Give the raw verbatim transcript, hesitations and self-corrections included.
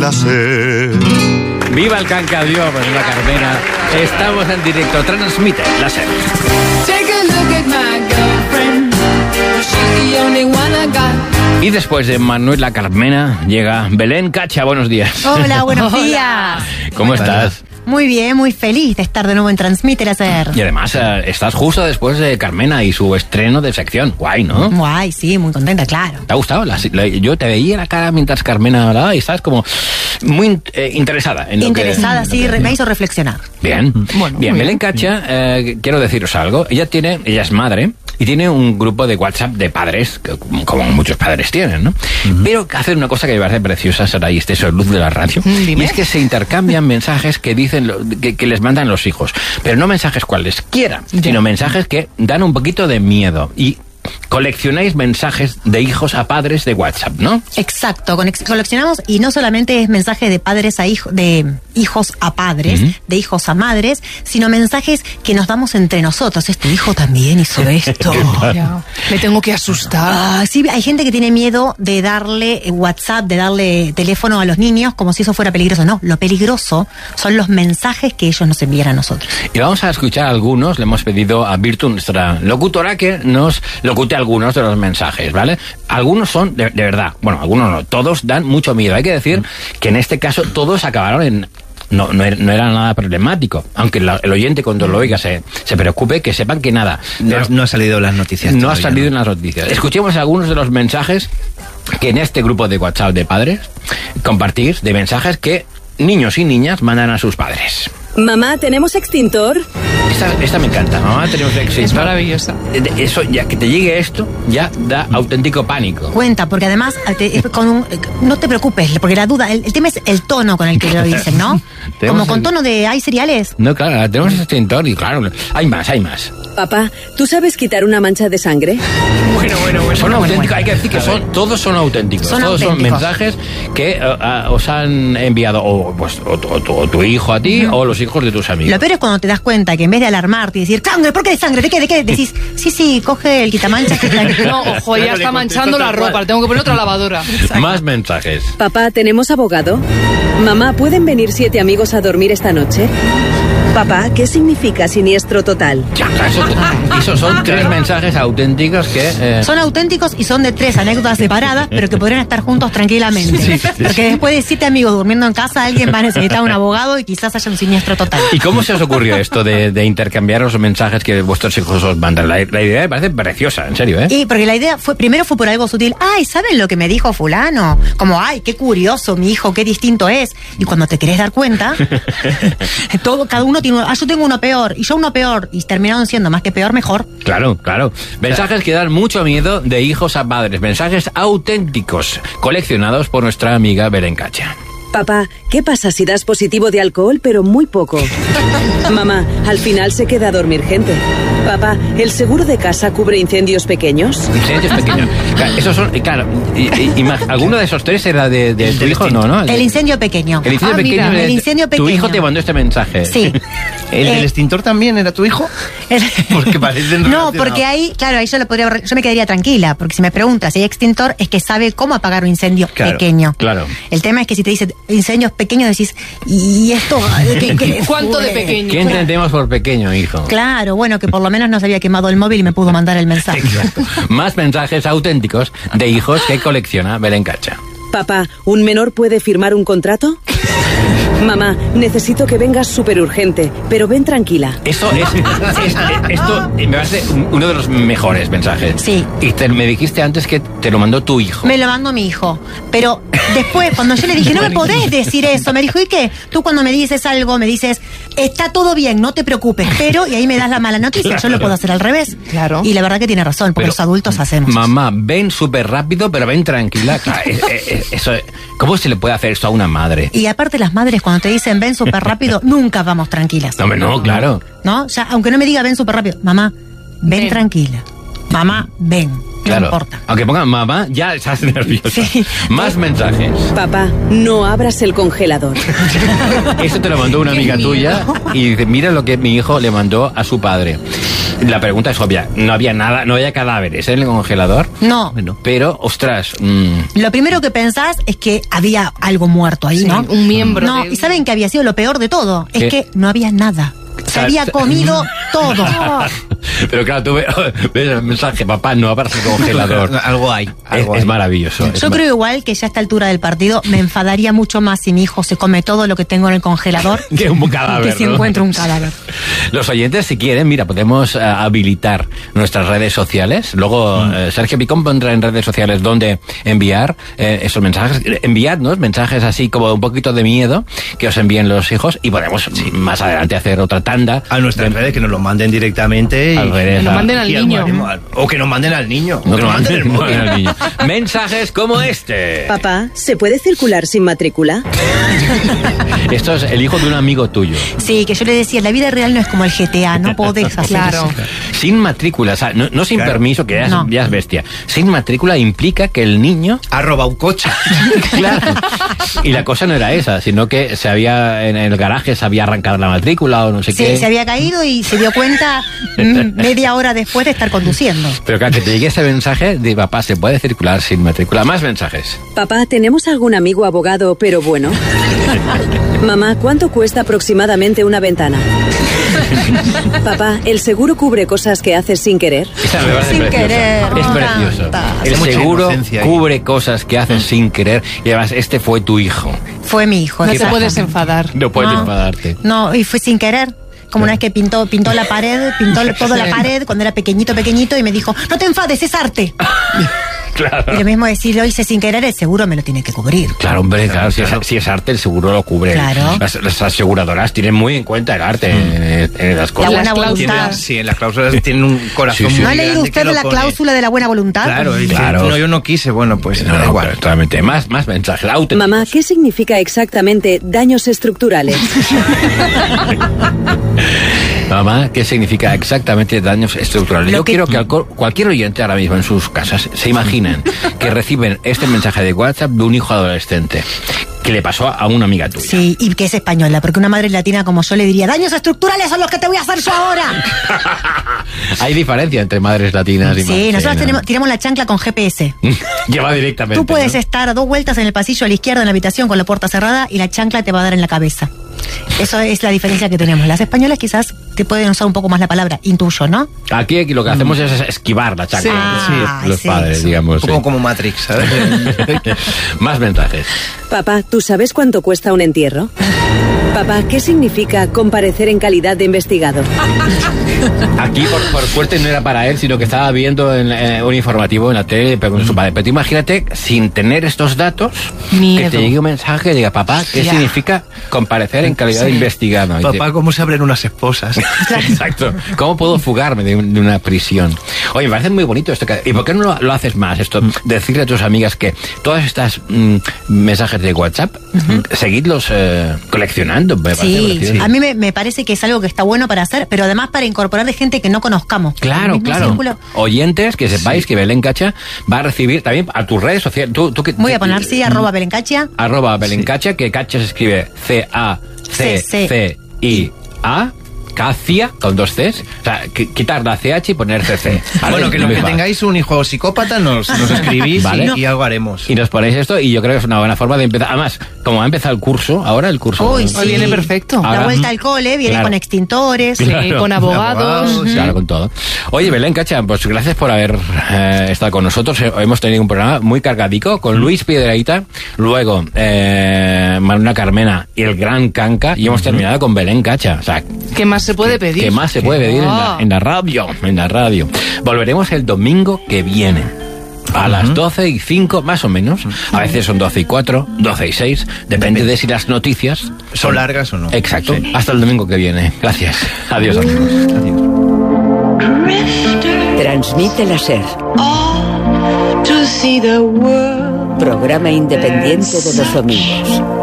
placer. ¡Viva el Cancabrió, pues la Carmena! Estamos en directo, transmite la serie. Y después de Manuel la Carmena llega Belén Cacha. Buenos días. Hola, buenos días. ¿Cómo estás? Muy bien, muy feliz de estar de nuevo en Transmite la Ser. Y además eh, estás justo después de Carmena y su estreno de sección. Guay, ¿no? Guay, sí, muy contenta, claro. ¿Te ha gustado? La, la, yo te veía la cara mientras Carmena hablaba y estás como muy eh, interesada en lo interesada, que... sí, lo que... me hizo reflexionar. Bien, bueno, bien. Belén Cacha, eh, quiero deciros algo. Ella tiene, ella es madre y tiene un grupo de WhatsApp de padres, que, como muchos padres tienen, ¿no? Uh-huh. Pero hace una cosa que me parece preciosa, Saray, este es el luz de la radio, Dime. y es que se intercambian mensajes que dicen, lo, que, que les mandan los hijos, pero no mensajes cualesquiera, yeah. sino mensajes que dan un poquito de miedo y coleccionáis mensajes de hijos a padres de WhatsApp, ¿no? Exacto, coleccionamos y no solamente es mensaje de padres a hijos, de hijos a padres, uh-huh. de hijos a madres, sino mensajes que nos damos entre nosotros. Este hijo también hizo esto. Ya. Me tengo que asustar. Ah, sí, hay gente que tiene miedo de darle WhatsApp, de darle teléfono a los niños como si eso fuera peligroso. No, lo peligroso son los mensajes que ellos nos envían a nosotros. Y vamos a escuchar algunos. Le hemos pedido a Virtu, nuestra locutora, que nos locute algunos de los mensajes, ¿vale? Algunos son, de, de verdad, bueno, algunos no, todos dan mucho miedo. Hay que decir que en este caso todos acabaron en... No, no, era, no era nada problemático, aunque la, el oyente cuando lo oiga se, se preocupe, que sepan que nada. No, no ha salido en las noticias. No ha salido en las noticias. Escuchemos algunos de los mensajes que en este grupo de WhatsApp de padres compartís, de mensajes que niños y niñas mandan a sus padres. Mamá, ¿tenemos extintor? Esta, esta me encanta, mamá, tenemos extintor. Es maravillosa. Eso, ya que te llegue esto, ya da auténtico pánico. Cuenta, porque además, te, con un, no te preocupes, porque la duda, el, el tema es el tono con el que lo dicen, ¿no? Como con tono de, ¿hay cereales? No, claro, tenemos extintor y claro, hay más, hay más. Papá, ¿tú sabes quitar una mancha de sangre? Bueno, bueno, bueno. Son bueno, auténticos, bueno. Hay que decir que son, todos son auténticos. Son todos auténticos. Son mensajes que uh, uh, os han enviado o, pues, o, o, o, o tu hijo a ti uh-huh. o los hijos de tus amigos. Lo peor es cuando te das cuenta que en vez de alarmarte y decir, ¡sangre! ¿Por qué de sangre? ¿De qué? ¿De qué? Decís, sí, sí, coge el quitamanchas. Que no, ojo, ya está manchando la ropa, le tengo que poner otra lavadora. Exacto. Más mensajes. Papá, ¿tenemos abogado? Mamá, ¿pueden venir siete amigos a dormir esta noche? Papá, ¿qué significa siniestro total? Ya, eso, eso son tres mensajes auténticos que... Eh... Son auténticos y son de tres anécdotas separadas, pero que podrían estar juntos tranquilamente. Sí, sí, sí. Porque después de siete amigos durmiendo en casa, alguien va a necesitar un abogado y quizás haya un siniestro total. ¿Y cómo se os ocurrió esto de, de intercambiar los mensajes que vuestros hijos os mandan? La, la idea me parece preciosa, en serio, ¿eh? Y porque la idea fue, primero fue por algo sutil. Ay, ¿saben lo que me dijo fulano? Como, ay, qué curioso, mi hijo, qué distinto es. Y cuando te querés dar cuenta, todo, cada uno tiene, ah, yo tengo uno peor, y yo uno peor, y terminaron siendo más que peor, mejor. Claro, claro. Mensajes que dan mucho miedo de hijos a padres. Mensajes auténticos, coleccionados por nuestra amiga Belén Cacha. Papá, ¿qué pasa si das positivo de alcohol, pero muy poco? Mamá, al final se queda a dormir gente. Papá, ¿el seguro de casa cubre incendios pequeños? Incendios pequeños. Claro, esos son, claro, y, y, y, ¿alguno de esos tres era de, de tu hijo? No, ¿no? El, el incendio pequeño. El incendio ah, pequeño. Mira, el incendio pequeño. Tu hijo te mandó este mensaje. Sí. ¿El eh, del extintor también era tu hijo? Porque parecen No, porque ahí, claro, ahí yo, lo podría, yo me quedaría tranquila, porque si me preguntas si hay extintor, es que sabe cómo apagar un incendio claro, pequeño. Claro. El tema es que si te dice incendios pequeños, decís, ¿y esto? ¿Qué, qué ¿Cuánto fue? de pequeño? ¿Qué entendemos por pequeño, hijo? Claro, bueno, que por lo menos no se había quemado el móvil y me pudo mandar el mensaje. Exacto. Más mensajes auténticos de hijos que colecciona Belén Cacha. Papá, ¿un menor puede firmar un contrato? Mamá, necesito que vengas súper urgente, pero ven tranquila. Eso es, es, es, esto me parece uno de los mejores mensajes. Sí. Y te, me dijiste antes que te lo mandó tu hijo. Me lo mandó mi hijo. Pero después, cuando yo le dije, no me podés decir eso, me dijo, ¿y qué? Tú cuando me dices algo, me dices, está todo bien, no te preocupes, pero, y ahí me das la mala noticia, claro. Yo lo puedo hacer al revés. Claro. Y la verdad que tiene razón, porque pero, los adultos hacemos mamá, eso. Ven súper rápido, pero ven tranquila. Claro, es, es, eso, ¿cómo se le puede hacer esto a una madre? Y aparte las madres cuando te dicen ven súper rápido, nunca vamos tranquilas. No, no, claro. ¿No? Ya, aunque no me diga ven súper rápido, mamá, ven, ven tranquila. Mamá, ven. Claro. No importa. Aunque pongan mamá, ya estás nerviosa. Sí. Más mensajes. Papá, no abras el congelador. Eso te lo mandó una amiga tuya y dice, mira lo que mi hijo le mandó a su padre. La pregunta es obvia. No había nada, no había cadáveres en el congelador. No. Bueno, pero, ostras... Mmm. Lo primero que pensás es que había algo muerto ahí, Sí, ¿no? un miembro. No, de- y ¿saben que había sido lo peor de todo? ¿Qué? Es que no había nada. Se había comido todo. Pero claro, tú ves, ves el mensaje, papá, no abras el congelador. Algo hay. Es, Algo es hay. maravilloso. es Yo ma- creo igual que ya a esta altura del partido me enfadaría mucho más si mi hijo se come todo lo que tengo en el congelador Que un cadáver, que si ¿no? encuentro un cadáver. Los oyentes, si quieren, mira, podemos eh, habilitar nuestras redes sociales. Luego, eh, Sergio Picón pondrá en redes sociales dónde enviar eh, esos mensajes. Enviadnos mensajes así como un poquito de miedo que os envíen los hijos y podemos más adelante hacer otra tanda. A nuestras de- redes, que nos lo manden directamente. Y, Al revés, Que nos a- manden al y niño. almohademos- O que nos manden al niño. No, que no, nos manden el no, móvil. no, niño. Mensajes como este. Papá, ¿se puede circular sin matrícula? Esto es el hijo de un amigo tuyo. Sí, que yo le decía, la vida real no es como el G T A, no podés hacer Claro. eso. Sin matrícula, o sea, no, no sin Claro. permiso, que ya es, No. ya es bestia. Sin matrícula implica que el niño... Ha robado un coche. Claro. Y la cosa no era esa, sino que se había en el garaje se había arrancado la matrícula o no sé Se, qué. se había caído y se dio cuenta mm, media hora después de estar conduciendo. Pero claro, que te llegue ese mensaje de papá, se puede circular sin matrícula. Más mensajes. Papá, ¿tenemos algún amigo abogado, pero bueno? Mamá, ¿cuánto cuesta aproximadamente una ventana? Papá, ¿el seguro cubre cosas que haces sin querer? Esa me parece Sin preciosa. querer, Es me precioso. encanta. El Hay mucha seguro inocencia ahí. cubre cosas que haces sin querer y además este fue tu hijo. Fue mi hijo. No te exacto. puedes enfadar. No puedes No. enfadarte. No, y fue sin querer. Como una vez que pintó, pintó la pared, pintó toda la pared cuando era pequeñito, pequeñito, y me dijo, no te enfades, es arte. Claro. Y lo mismo decir, lo hice sin querer, el seguro me lo tiene que cubrir. Claro, hombre, claro, si es, si es arte, el seguro lo cubre. Claro. Las, las aseguradoras tienen muy en cuenta el arte en, en las cosas. La buena Las voluntad. cláusulas. Sí, en las cláusulas tienen un corazón Sí, sí. muy ¿No ha grande leído que usted lo la pone. cláusula de la buena voluntad? Claro, y dice, Claro. no, yo no quise. Bueno, pues No, da no, igual. pero totalmente. Más, más mensajes. Auténticos. Mamá, ¿qué significa exactamente daños estructurales? Mamá, ¿qué significa exactamente daños estructurales? Lo Yo que- quiero que al- cualquier oyente ahora mismo en sus casas se imaginen que reciben este mensaje de WhatsApp de un hijo adolescente que le pasó a una amiga tuya. Sí, y que es española, porque una madre latina como yo le diría, daños estructurales son los que te voy a hacer yo ahora. Hay diferencia entre madres latinas y Sí, madres- nosotros ¿no? tenemos, tiramos la chancla con G P S. Lleva directamente. Tú puedes ¿no? estar a dos vueltas en el pasillo a la izquierda en la habitación con la puerta cerrada y la chancla te va a dar en la cabeza. Eso es la diferencia que tenemos. Las españolas quizás te pueden usar un poco más la palabra intuyo, ¿no? Aquí, aquí lo que hacemos es esquivar la chancla. Sí. los- Ah, los sí, padres, sí. digamos. Un poco sí. como Matrix, ¿sabes? Más mensajes. Papá, ¿tú sabes cuánto cuesta un entierro? Papá, ¿qué significa comparecer en calidad de investigado? Aquí, por, por suerte, no era para él, sino que estaba viendo en, eh, un informativo en la tele pero con su padre. Pero tú imagínate, sin tener estos datos, Miedo. que te llegue un mensaje y diga, papá, ¿qué Ya. significa comparecer en calidad de investigado? Y te- Papá, ¿cómo se abren unas esposas? Exacto. ¿Cómo puedo fugarme de, un- de una prisión? Oye, me parece muy bonito esto. que- ¿Y por qué no lo, lo haces más? Esto, decirle a tus amigas que todas estas mm, mensajes de WhatsApp, seguidlos eh, coleccionando. Me parece Sí, precioso. a mí me, me parece que es algo que está bueno para hacer, pero además para incorporar de gente que no conozcamos. El Claro, mismo claro. círculo. Oyentes, que sepáis que Belén Cacha va a recibir también a tus redes sociales. Tú, tú que, Voy a poner, sí, arroba Belencacha. Arroba Belén Cacha, que Cacha se escribe C A C C I A. Cacia, con dos Cs. O sea, qui- quitar la C H y poner C C. ¿vale? Bueno, que lo Muy que fácil. tengáis un hijo psicópata nos, nos escribís Vale. y, y algo haremos. Y nos ponéis esto y yo creo que es una buena forma de empezar. Además, como ha empezado el curso, ahora el curso... Uy, Hoy sí. viene perfecto. Ahora- La vuelta al cole, viene Claro. con extintores. Sí, Claro. con abogados. Abogados, Claro, con todo. Oye, Belén Cacha, pues gracias por haber eh, estado con nosotros. Eh, Hemos tenido un programa muy cargadico con Luis Piedrahita, luego eh, Manuela Carmena y el gran Canca, y hemos terminado con Belén Cacha. O sea, ¿Qué más se puede pedir? ¿qué más se puede pedir en la, Ah. en la radio? En la radio. Volveremos el domingo que viene. A las doce y cinco, más o menos. A veces son doce y cuatro, doce y seis. Depende de si las noticias ¿Son largas o no? Exacto. Sí. Hasta el domingo que viene. Gracias. Adiós, amigos. Transmite la SER, to see the world. programa independiente de los domingos.